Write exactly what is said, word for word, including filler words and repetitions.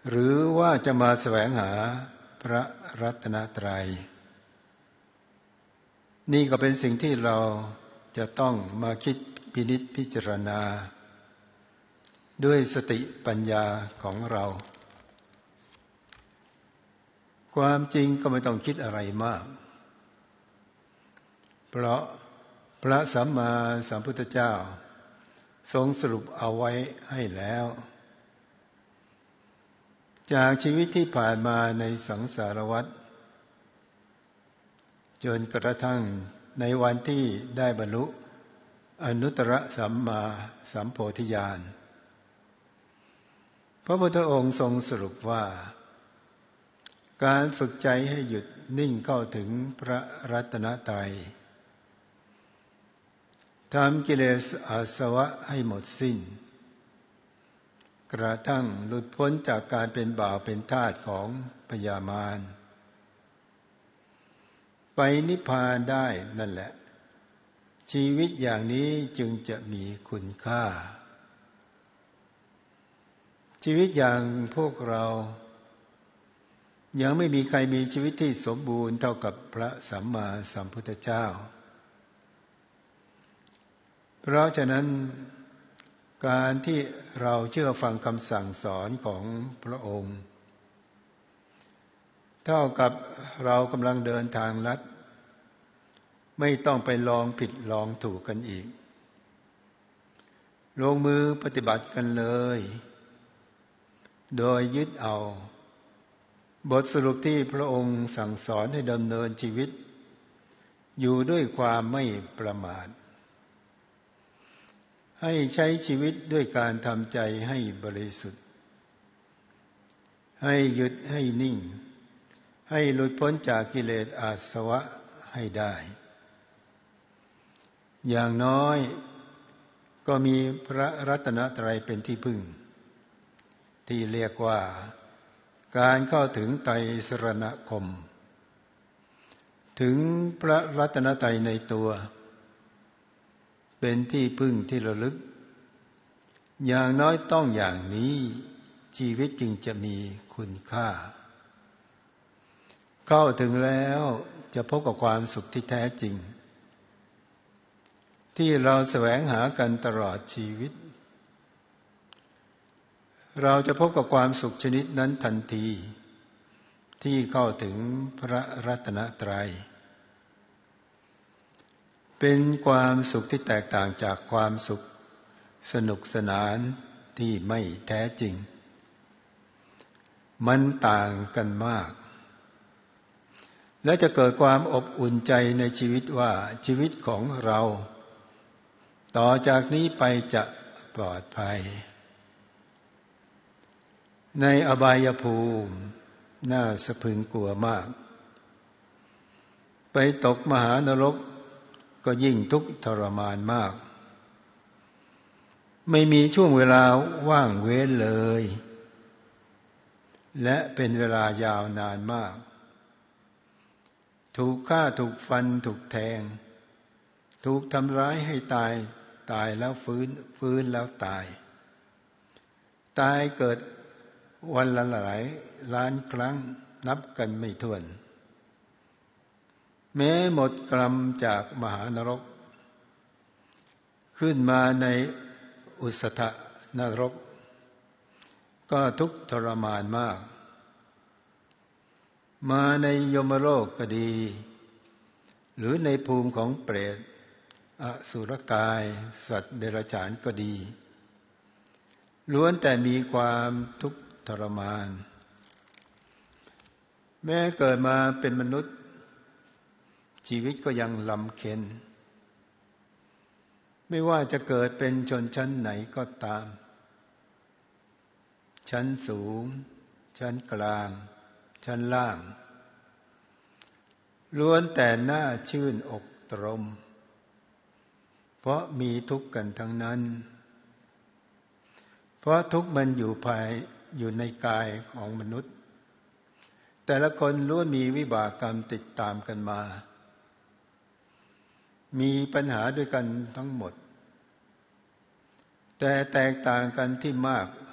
หรือว่าจะมาแสวงหาพระรัตนตรัยนี่ก็เป็นสิ่งที่เราจะต้องมาคิดพินิจพิจารณาด้วยสติปัญญาของเราความจริงก็ไม่ต้องคิดอะไรมากเพราะพระสัมมาสัมพุทธเจ้าทรงสรุปเอาไว้ให้แล้วจากชีวิตที่ผ่านมาในสังสารวัฏจนกระทั่งในวันที่ได้บรรลุอนุตตรสัมมาสัมโพธิญาณพระพุทธองค์ทรงสรุปว่าการฝึกใจให้หยุดนิ่งเข้าถึงพระรัตนตรัยทำกิเลสอาสวะให้หมดสิ้นกระทั่งหลุดพ้นจากการเป็นบ่าวเป็นทาสของพยามารไปนิพพานได้นั่นแหละชีวิตอย่างนี้จึงจะมีคุณค่าชีวิตอย่างพวกเรายังไม่มีใครมีชีวิตที่สมบูรณ์เท่ากับพระสัมมาสัมพุทธเจ้าเพราะฉะนั้นการที่เราเชื่อฟังคำสั่งสอนของพระองค์เท่ากับเรากำลังเดินทางลัดไม่ต้องไปลองผิดลองถูกกันอีกลงมือปฏิบัติกันเลยโดยยึดเอาบทสรุปที่พระองค์สั่งสอนให้ดำเนินชีวิตอยู่ด้วยความไม่ประมาทให้ใช้ชีวิตด้วยการทำใจให้บริสุทธิ์ให้หยุดให้นิ่งให้หลุดพ้นจากกิเลสอาสวะให้ได้อย่างน้อยก็มีพระรัตนตรัยเป็นที่พึ่งที่เรียกว่าการเข้าถึงไตรสรณคมถึงพระรัตนตรัยในตัวเป็นที่พึ่งที่ระลึกอย่างน้อยต้องอย่างนี้ชีวิตจึงจะมีคุณค่าเข้าถึงแล้วจะพบกับความสุขที่แท้จริงที่เราแสวงหากันตลอดชีวิตเราจะพบกับความสุขชนิดนั้นทันทีที่เข้าถึงพระรัตนตรัยเป็นความสุขที่แตกต่างจากความสุขสนุกสนานที่ไม่แท้จริงมันต่างกันมากและจะเกิดความอบอุ่นใจในชีวิตว่าชีวิตของเราต่อจากนี้ไปจะปลอดภัยในอบายภูมิน่าสะพรึงกลัวมากไปตกมหานรกก็ยิ่งทุกข์ทรมานมากไม่มีช่วงเวลาว่างเว้นเลยและเป็นเวลายาวนานมากถูกฆ่าถูกฟันถูกแทงถูกทำร้ายให้ตายตายแล้วฟื้นฟื้นแล้วตายตายเกิดวันละหลายล้านครั้งนับกันไม่ถ้วนแม้หมดกรรมจากมหานรกขึ้นมาในอุสธนรกก็ทุกข์ทรมานมากมาในยมโลกก็ดีหรือในภูมิของเปรตอสุรกายสัตว์เดรัจฉานก็ดีล้วนแต่มีความทุกข์ทรมานแม้เกิดมาเป็นมนุษย์ชีวิตก็ยังลำเค็ญไม่ว่าจะเกิดเป็นชนชั้นไหนก็ตามชั้นสูงชั้นกลางชั้นล่างล้วนแต่น่าชื่นอกตรมเพราะมีทุกข์กันทั้งนั้นเพราะทุกข์มันอยู่ภายอยู่ในกายของมนุษย์แต่ละคนล้วนมีวิบากกรรมติดตามกันมามีปัญหาด้วยกันทั้งหมดแต่แตกต่างกันที่มาก